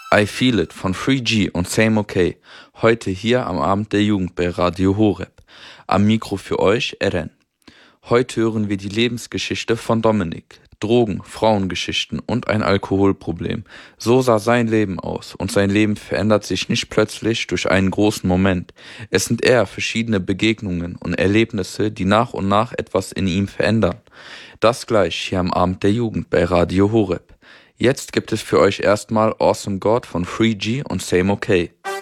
I Feel It von 3G und Same Okay. Heute hier am Abend der Jugend bei Radio Horeb. Am Mikro für euch Eren. Heute hören wir die Lebensgeschichte von Dominik. Drogen, Frauengeschichten und ein Alkoholproblem. So sah sein Leben aus und sein Leben verändert sich nicht plötzlich durch einen großen Moment. Es sind eher verschiedene Begegnungen und Erlebnisse, die nach und nach etwas in ihm verändern. Das gleich hier am Abend der Jugend bei Radio Horeb. Jetzt gibt es für euch erstmal Awesome God von 3G und Same Okay.